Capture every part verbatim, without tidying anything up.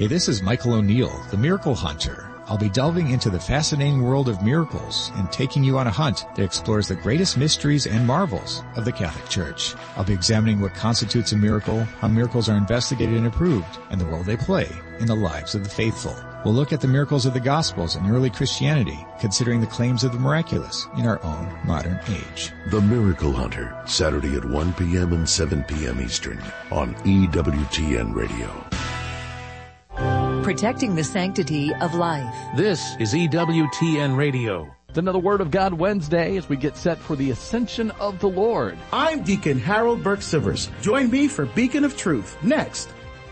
Hey, this is Michael O'Neill, the Miracle Hunter. I'll be delving into the fascinating world of miracles and taking you on a hunt that explores the greatest mysteries and marvels of the Catholic Church. I'll be examining what constitutes a miracle, how miracles are investigated and approved, and the role they play in the lives of the faithful. We'll look at the miracles of the Gospels and early Christianity, considering the claims of the miraculous in our own modern age. The Miracle Hunter, Saturday at one p.m. and seven p.m. Eastern on E W T N Radio. Protecting the sanctity of life. This is E W T N Radio. It's another Word of God Wednesday as we get set for the Ascension of the Lord. I'm Deacon Harold Burke-Sivers. Join me for Beacon of Truth next.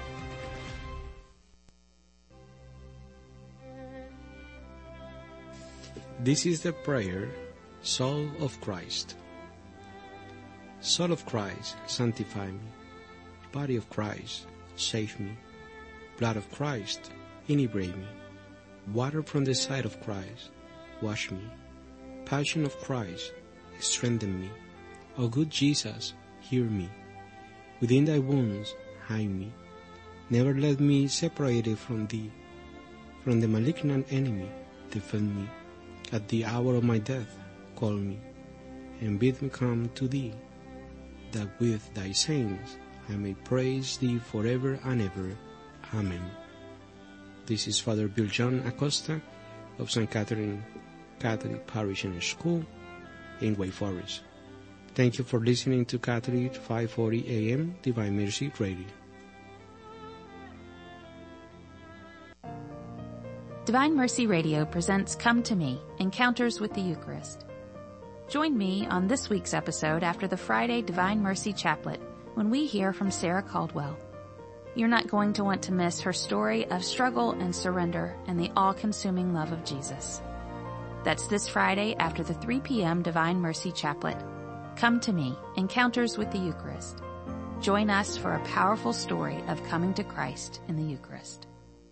This is the prayer, Soul of Christ. Soul of Christ, sanctify me. Body of Christ, save me. Blood of Christ, inebriate me. Water from the side of Christ, wash me. Passion of Christ, strengthen me. O good Jesus, hear me. Within thy wounds, hide me. Never let me separate from thee. From the malignant enemy, defend me. At the hour of my death, call me, and bid me come to thee, that with thy saints I may praise thee forever and ever. Amen. This is Father Bill John Acosta of Saint Catherine Catholic Parish and School in Wake Forest. Thank you for listening to Catholic five forty A M Divine Mercy Radio. Divine Mercy Radio presents Come to Me, Encounters with the Eucharist. Join me on this week's episode after the Friday Divine Mercy Chaplet when we hear from Sarah Caldwell. You're not going to want to miss her story of struggle and surrender and the all-consuming love of Jesus. That's this Friday after the three p.m. Divine Mercy Chaplet. Come to Me, Encounters with the Eucharist. Join us for a powerful story of coming to Christ in the Eucharist.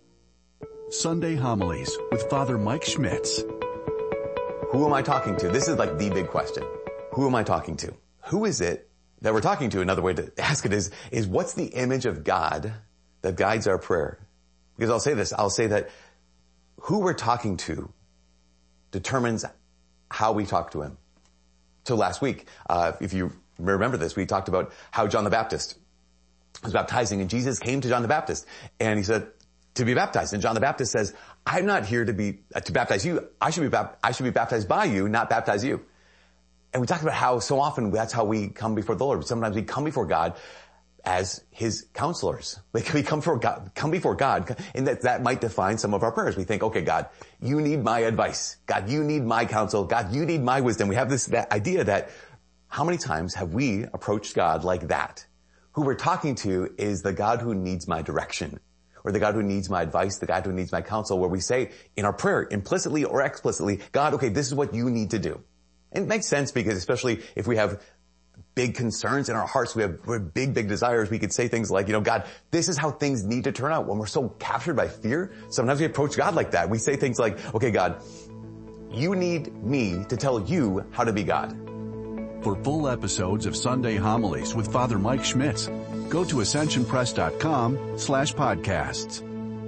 Sunday Homilies with Father Mike Schmitz. Who am I talking to? This is like the big question. Who am I talking to? Who is it that we're talking to? Another way to ask it is, is what's the image of God that guides our prayer? Because I'll say this, I'll say that who we're talking to determines how we talk to him. So last week, uh, if you remember this, we talked about how John the Baptist was baptizing, and Jesus came to John the Baptist and he said, to be baptized. And John the Baptist says, I'm not here to be, uh, to baptize you. I should be, bap- I should be baptized by you, not baptize you. And we talked about how so often that's how we come before the Lord. Sometimes we come before God as his counselors. Like we come before God, come before God, and that, that might define some of our prayers. We think, okay, God, you need my advice. God, you need my counsel. God, you need my wisdom. We have this that idea that how many times have we approached God like that? Who we're talking to is the God who needs my direction, or the God who needs my advice, the God who needs my counsel, where we say in our prayer, implicitly or explicitly, God, okay, this is what you need to do. And it makes sense because especially if we have big concerns in our hearts, we have, we have big, big desires, we could say things like, you know, God, this is how things need to turn out. When we're so captured by fear, sometimes we approach God like that. We say things like, okay, God, you need me to tell you how to be God. For full episodes of Sunday Homilies with Father Mike Schmitz, go to ascensionpress.com slash podcasts.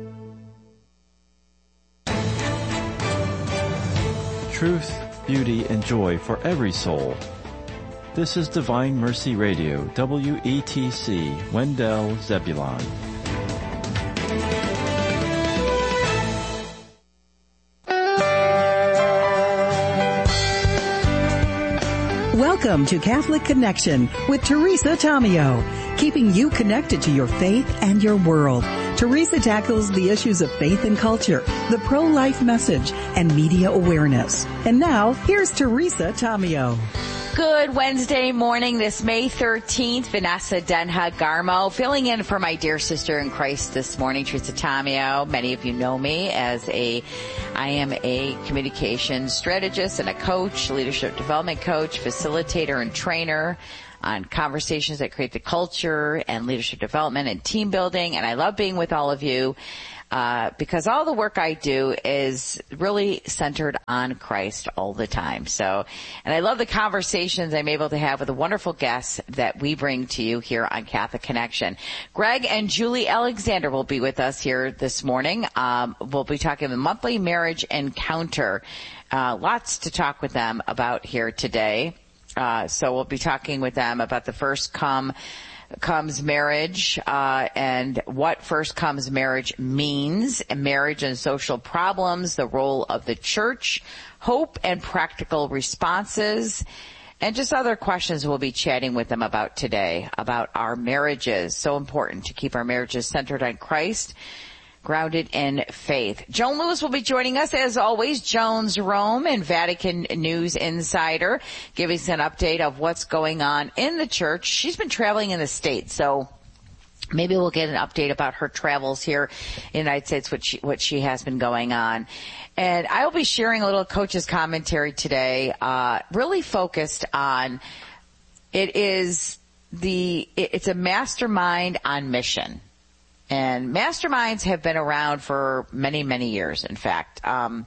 Truth, beauty, and joy for every soul. This is Divine Mercy Radio, W E T C, Wendell, Zebulon. Welcome to Catholic Connection with Teresa Tomeo, keeping you connected to your faith and your world. Teresa tackles the issues of faith and culture, the pro-life message, and media awareness. And now, here's Teresa Tomeo. Good Wednesday morning, this May thirteenth. Vanessa Denha Garmo filling in for my dear sister in Christ this morning, Teresa Tomeo. Many of you know me as a, I am a communications strategist and a coach, leadership development coach, facilitator and trainer on conversations that create the culture and leadership development and team building. And I love being with all of you. uh, because all the work I do is really centered on Christ all the time. So, and I love the conversations I'm able to have with the wonderful guests that we bring to you here on Catholic Connection. Greg and Julie Alexander will be with us here this morning. Um, we'll be talking the monthly marriage encounter. Uh, lots to talk with them about here today. Uh, so we'll be talking with them about the First Come Comes Marriage, uh, and what First Comes Marriage means, and marriage and social problems, the role of the church, hope and practical responses, and just other questions we'll be chatting with them about today, about our marriages. So important to keep our marriages centered on Christ, grounded in faith. Joan Lewis will be joining us, as always. Joan's Rome and Vatican News Insider, giving us an update of what's going on in the church. She's been traveling in the States, so maybe we'll get an update about her travels here in the United States, what she, what she has been going on. And I will be sharing a little coach's commentary today, uh, really focused on, it is the, it's a mastermind on mission. And masterminds have been around for many, many years, in fact. Um,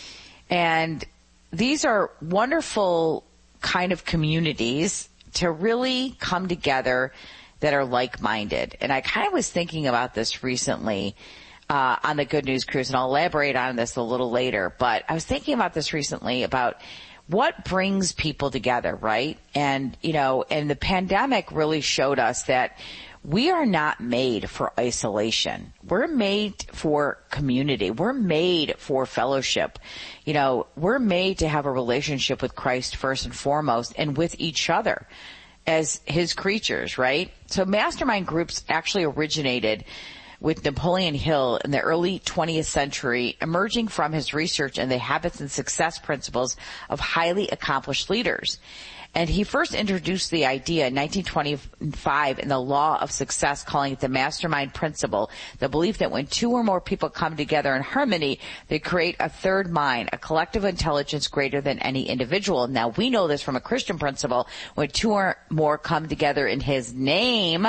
and these are wonderful kind of communities to really come together that are like-minded. And I kind of was thinking about this recently uh, on the Good News Cruise, and I'll elaborate on this a little later. But I was thinking about this recently about what brings people together, right? And, you know, and the pandemic really showed us that we are not made for isolation. We're made for community. We're made for fellowship. You know, we're made to have a relationship with Christ first and foremost, and with each other as his creatures, right? So mastermind groups actually originated with Napoleon Hill in the early twentieth century, emerging from his research in the habits and success principles of highly accomplished leaders. And he first introduced the idea in nineteen twenty-five in the Law of Success, calling it the mastermind principle, the belief that when two or more people come together in harmony, they create a third mind, a collective intelligence greater than any individual. Now, we know this from a Christian principle. When two or more come together in his name,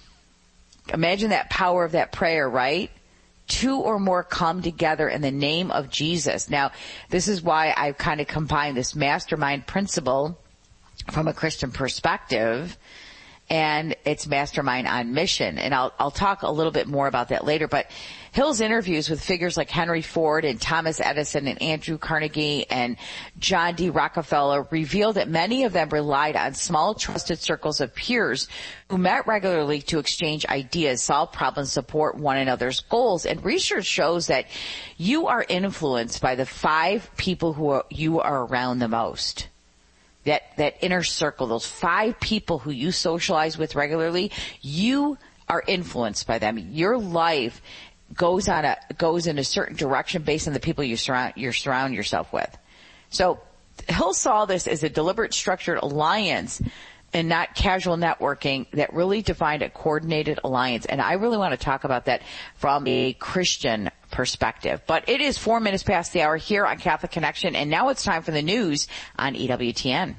imagine that power of that prayer, right? Two or more come together in the name of Jesus. Now, this is why I've kind of combined this mastermind principle from a Christian perspective, and it's mastermind on mission. And I'll, I'll talk a little bit more about that later. But Hill's interviews with figures like Henry Ford and Thomas Edison and Andrew Carnegie and John D. Rockefeller revealed that many of them relied on small, trusted circles of peers who met regularly to exchange ideas, solve problems, support one another's goals. And research shows that you are influenced by the five people who are, you are around the most. That, that inner circle, those five people who you socialize with regularly, you are influenced by them. Your life goes on a, goes in a certain direction based on the people you surround, you surround yourself with. So Hill saw this as a deliberate, structured alliance and not casual networking that really defined a coordinated alliance. And I really want to talk about that from a Christian perspective. But it is four minutes past the hour here on Catholic Connection, and now it's time for the news on E W T N.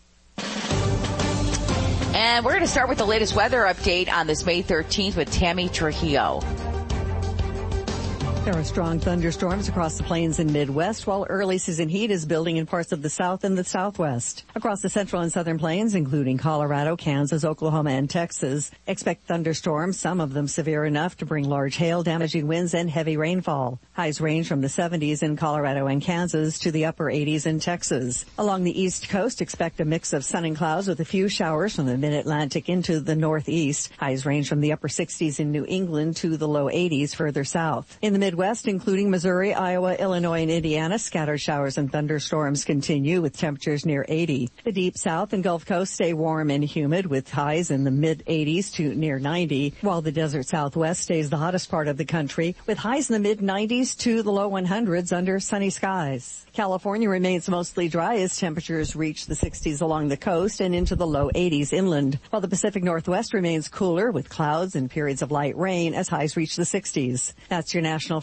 And we're going to start with the latest weather update on this May thirteenth with Tammy Trujillo. There are strong thunderstorms across the plains and Midwest, while early season heat is building in parts of the South and the Southwest. Across the central and southern plains, including Colorado, Kansas, Oklahoma, and Texas, expect thunderstorms, some of them severe enough to bring large hail, damaging winds, and heavy rainfall. Highs range from the seventies in Colorado and Kansas to the upper eighties in Texas. Along the East Coast, expect a mix of sun and clouds with a few showers from the mid-Atlantic into the northeast. Highs range from the upper sixties in New England to the low eighties further south. In the Midwest, including Missouri, Iowa, Illinois, and Indiana, scattered showers and thunderstorms continue with temperatures near eighty. The Deep South and Gulf Coast stay warm and humid with highs in the mid-eighties to near ninety, while the desert Southwest stays the hottest part of the country with highs in the mid-nineties to the low hundreds under sunny skies. California remains mostly dry as temperatures reach the sixties along the coast and into the low eighties inland, while the Pacific Northwest remains cooler with clouds and periods of light rain as highs reach the sixties. That's your National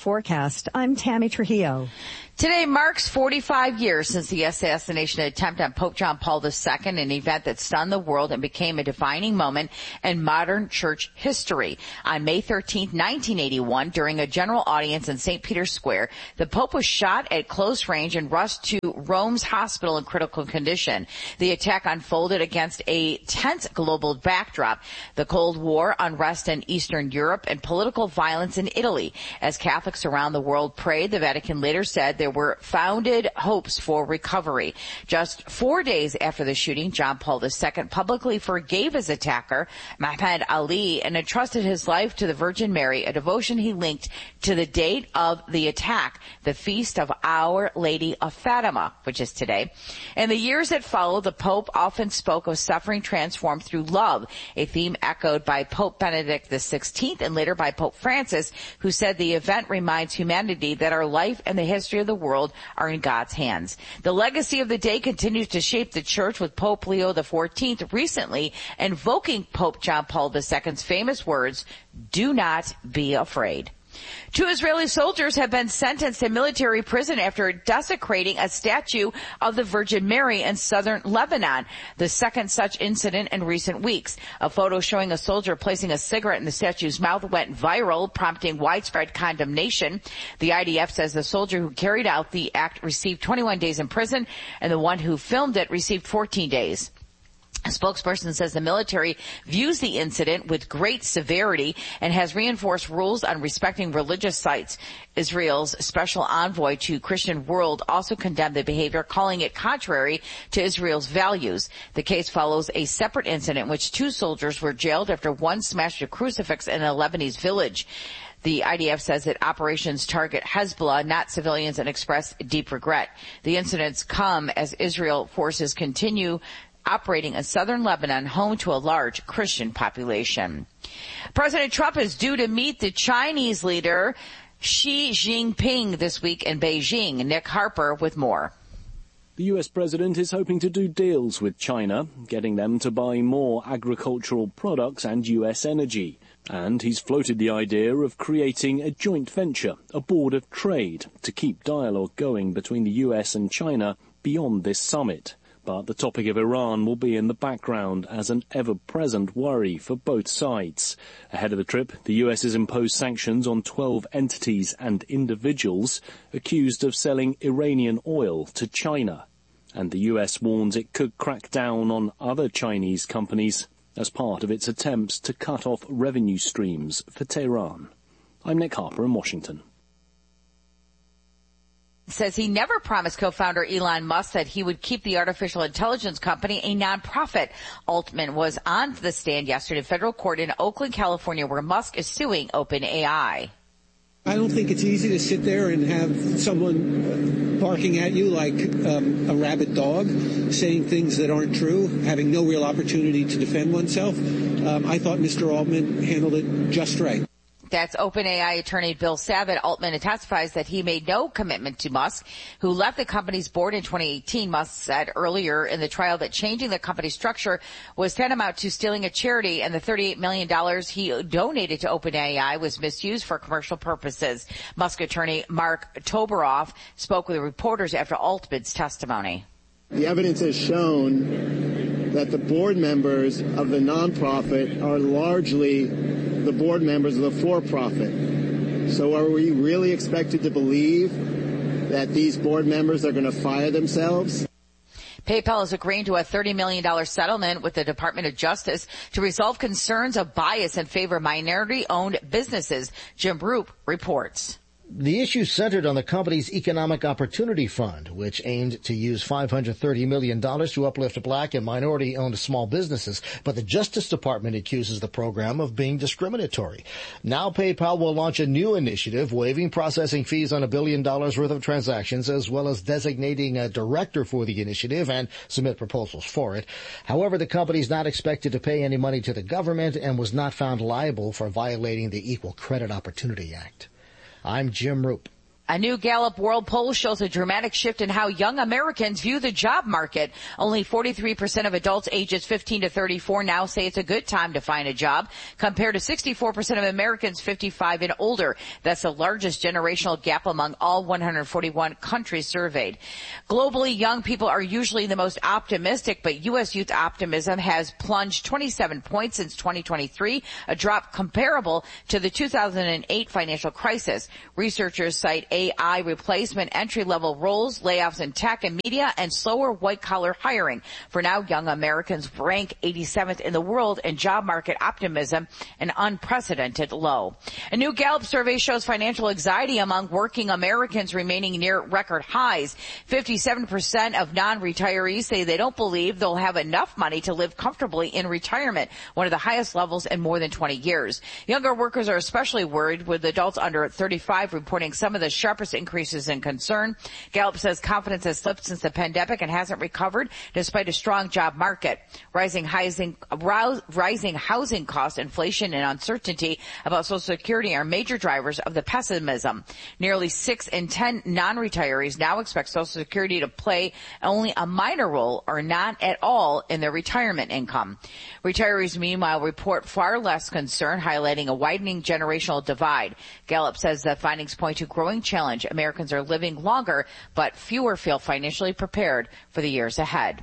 forecast. I'm Tammy Trujillo. Today marks forty-five years since the assassination attempt on Pope John Paul the Second, an event that stunned the world and became a defining moment in modern church history. On May thirteenth, nineteen eighty-one, during a general audience in Saint Peter's Square, the Pope was shot at close range and rushed to Rome's hospital in critical condition. The attack unfolded against a tense global backdrop, the Cold War, unrest in Eastern Europe, and political violence in Italy. As Catholics around the world prayed, the Vatican later said there were founded hopes for recovery. Just four days after the shooting, John Paul the Second publicly forgave his attacker, Muhammad Ali, and entrusted his life to the Virgin Mary, a devotion he linked to the date of the attack, the feast of Our Lady of Fatima, which is today. In the years that followed, the Pope often spoke of suffering transformed through love, a theme echoed by Pope Benedict the Sixteenth and later by Pope Francis, who said the event reminds humanity that our life and the history of the world are in God's hands. The legacy of the day continues to shape the church, with Pope Leo the Fourteenth recently invoking Pope John Paul the Second's famous words, "Do not be afraid." Two Israeli soldiers have been sentenced to military prison after desecrating a statue of the Virgin Mary in southern Lebanon, the second such incident in recent weeks. A photo showing a soldier placing a cigarette in the statue's mouth went viral, prompting widespread condemnation. The I D F says the soldier who carried out the act received twenty-one days in prison, and the one who filmed it received fourteen days. A spokesperson says the military views the incident with great severity and has reinforced rules on respecting religious sites. Israel's special envoy to Christian World also condemned the behavior, calling it contrary to Israel's values. The case follows a separate incident in which two soldiers were jailed after one smashed a crucifix in a Lebanese village. The I D F says that operations target Hezbollah, not civilians, and expressed deep regret. The incidents come as Israel forces continue operating in southern Lebanon, home to a large Christian population. President Trump is due to meet the Chinese leader Xi Jinping this week in Beijing. Nick Harper with more. The U S president is hoping to do deals with China, getting them to buy more agricultural products and U S energy. And he's floated the idea of creating a joint venture, a board of trade, to keep dialogue going between the U S and China beyond this summit. But the topic of Iran will be in the background as an ever-present worry for both sides. Ahead of the trip, the U S has imposed sanctions on twelve entities and individuals accused of selling Iranian oil to China. And the U S warns it could crack down on other Chinese companies as part of its attempts to cut off revenue streams for Tehran. I'm Nick Harper in Washington. Says he never promised co-founder Elon Musk that he would keep the artificial intelligence company a nonprofit. Altman was on the stand yesterday in federal court in Oakland, California, where Musk is suing OpenAI. I don't think it's easy to sit there and have someone barking at you like um, a rabid dog, saying things that aren't true, having no real opportunity to defend oneself. Um, I thought Mister Altman handled it just right. That's OpenAI attorney Bill Savitt. Altman testifies that he made no commitment to Musk, who left the company's board in twenty eighteen. Musk said earlier in the trial that changing the company structure was tantamount to stealing a charity, and the thirty-eight million dollars he donated to OpenAI was misused for commercial purposes. Musk attorney Mark Toberoff spoke with reporters after Altman's testimony. The evidence has shown that the board members of the nonprofit are largely the board members of the for-profit. So are we really expected to believe that these board members are going to fire themselves? PayPal is agreeing to a thirty million dollars settlement with the Department of Justice to resolve concerns of bias in favor of minority-owned businesses. Jim Roop reports. The issue centered on the company's Economic Opportunity Fund, which aimed to use five hundred thirty million dollars to uplift black and minority-owned small businesses. But the Justice Department accuses the program of being discriminatory. Now PayPal will launch a new initiative waiving processing fees on a billion dollars worth of transactions, as well as designating a director for the initiative and submit proposals for it. However, the company is not expected to pay any money to the government and was not found liable for violating the Equal Credit Opportunity Act. I'm Jim Roop. A new Gallup World Poll shows a dramatic shift in how young Americans view the job market. Only forty-three percent of adults ages fifteen to thirty-four now say it's a good time to find a job, compared to sixty-four percent of Americans fifty-five and older. That's the largest generational gap among all one hundred forty-one countries surveyed. Globally, young people are usually the most optimistic, but U S youth optimism has plunged twenty-seven points since twenty twenty-three, a drop comparable to the two thousand eight financial crisis. Researchers cite A I replacement, entry-level roles, layoffs in tech and media, and slower white-collar hiring. For now, young Americans rank eighty-seventh in the world in job market optimism, an unprecedented low. A new Gallup survey shows financial anxiety among working Americans remaining near record highs. fifty-seven percent of non-retirees say they don't believe they'll have enough money to live comfortably in retirement, one of the highest levels in more than twenty years. Younger workers are especially worried, with adults under thirty-five reporting some of the sharpest increases in concern. Gallup says confidence has slipped since the pandemic and hasn't recovered despite a strong job market. Rising housing, rising housing costs, inflation, and uncertainty about Social Security are major drivers of the pessimism. Nearly six in ten non-retirees now expect Social Security to play only a minor role or not at all in their retirement income. Retirees, meanwhile, report far less concern, highlighting a widening generational divide. Gallup says the findings point to growing challenge. Americans are living longer, but fewer feel financially prepared for the years ahead.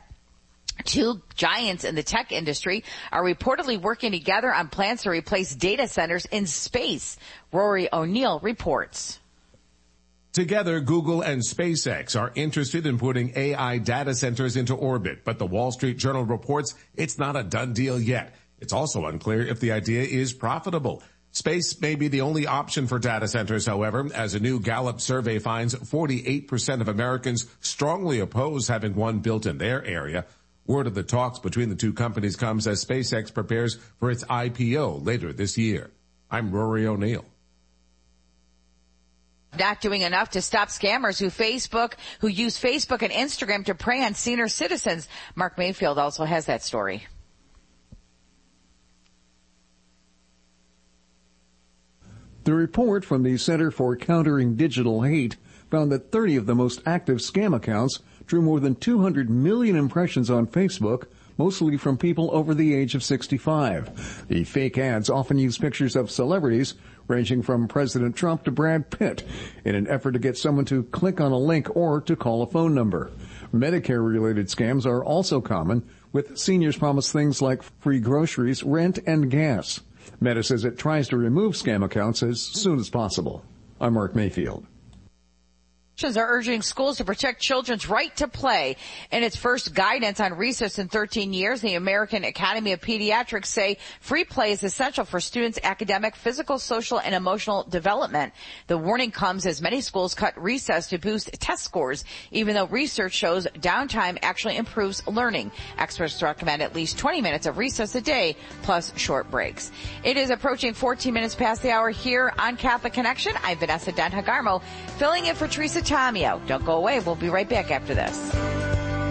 Two giants in the tech industry are reportedly working together on plans to replace data centers in space. Rory O'Neill reports. Together, Google and SpaceX are interested in putting A I data centers into orbit, but the Wall Street Journal reports it's not a done deal yet. It's also unclear if the idea is profitable. Space may be the only option for data centers, however, as a new Gallup survey finds forty-eight percent of Americans strongly oppose having one built in their area. Word of the talks between the two companies comes as SpaceX prepares for its I P O later this year. I'm Rory O'Neill. Not doing enough to stop scammers who Facebook, who use Facebook and Instagram to prey on senior citizens. Mark Mayfield also has that story. The report from the Center for Countering Digital Hate found that thirty of the most active scam accounts drew more than two hundred million impressions on Facebook, mostly from people over the age of sixty-five. The fake ads often use pictures of celebrities, ranging from President Trump to Brad Pitt, in an effort to get someone to click on a link or to call a phone number. Medicare-related scams are also common, with seniors promised things like free groceries, rent, and gas. Meta says it tries to remove scam accounts as soon as possible. I'm Mark Mayfield. Are urging schools to protect children's right to play. In its first guidance on recess in thirteen years, the American Academy of Pediatrics say free play is essential for students' academic, physical, social, and emotional development. The warning comes as many schools cut recess to boost test scores, even though research shows downtime actually improves learning. Experts recommend at least twenty minutes of recess a day, plus short breaks. It is approaching fourteen minutes past the hour here on Catholic Connection. I'm Vanessa Denhagarmo, filling in for Teresa Tomeo. Don't go away. We'll be right back after this.